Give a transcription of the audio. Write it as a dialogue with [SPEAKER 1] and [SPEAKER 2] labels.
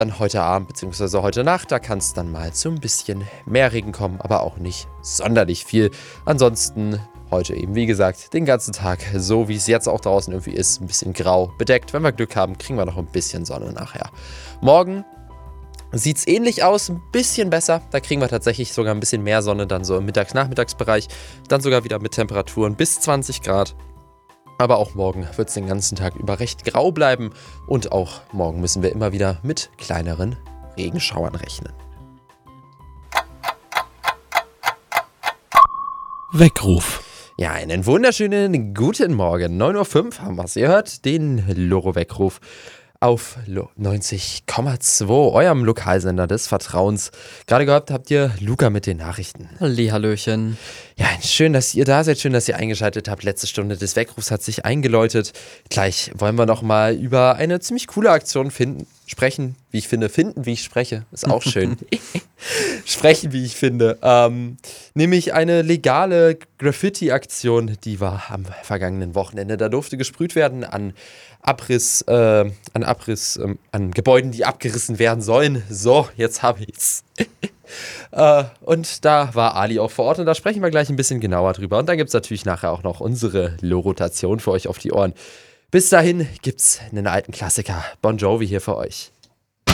[SPEAKER 1] Dann heute Abend bzw. heute Nacht, da kann es dann mal zu ein bisschen mehr Regen kommen, aber auch nicht sonderlich viel. Ansonsten heute eben, wie gesagt, den ganzen Tag, so wie es jetzt auch draußen irgendwie ist, ein bisschen grau bedeckt. Wenn wir Glück haben, kriegen wir noch ein bisschen Sonne nachher. Morgen sieht es ähnlich aus, ein bisschen besser. Da kriegen wir tatsächlich sogar ein bisschen mehr Sonne, dann so im Mittags-Nachmittagsbereich. Dann sogar wieder mit Temperaturen bis 20 Grad. Aber auch morgen wird es den ganzen Tag über recht grau bleiben. Und auch morgen müssen wir immer wieder mit kleineren Regenschauern rechnen.
[SPEAKER 2] Weckruf.
[SPEAKER 1] Ja, einen wunderschönen guten Morgen. 9:05 Uhr haben wir es gehört, den Loro-Weckruf auf 90,2, eurem Lokalsender des Vertrauens. Gerade gehabt habt ihr Luca mit den Nachrichten.
[SPEAKER 3] Hallihallöchen.
[SPEAKER 1] Ja, schön, dass ihr da seid, schön, dass ihr eingeschaltet habt. Letzte Stunde des Weckrufs hat sich eingeläutet. Gleich wollen wir noch mal über eine ziemlich coole Aktion sprechen, wie ich finde. Finden, wie ich spreche, ist auch schön. Sprechen, wie ich finde. Nämlich eine legale Graffiti-Aktion, die war am vergangenen Wochenende. Da durfte gesprüht werden an Gebäuden, die abgerissen werden sollen. So, jetzt habe ich's. Und da war Ali auch vor Ort und da sprechen wir gleich ein bisschen genauer drüber. Und dann gibt es natürlich nachher auch noch unsere Lorotation für euch auf die Ohren. Bis dahin gibt's einen alten Klassiker, Bon Jovi hier für euch.